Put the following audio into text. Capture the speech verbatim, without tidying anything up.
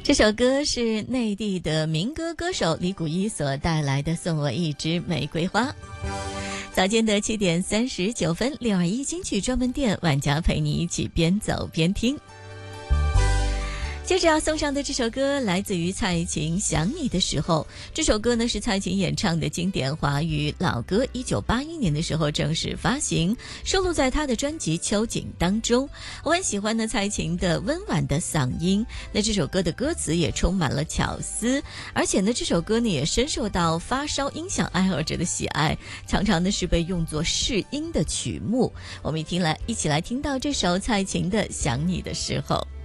这首歌是内地的民歌歌手李谷一所带来的《送我一支玫瑰花》。早间的七点三十九分，六二一金曲专门店，晚家陪你一起边走边听。接着要送上的这首歌来自于蔡琴《想你的时候》。这首歌呢是蔡琴演唱的经典华语老歌，一九八一年的时候正式发行，收录在她的专辑《秋景》当中。我很喜欢呢蔡琴的温婉的嗓音，那这首歌的歌词也充满了巧思，而且呢这首歌呢也深受到发烧音响爱好者的喜爱，常常呢是被用作试音的曲目。我们一听来一起来听到这首蔡琴的《想你的时候》。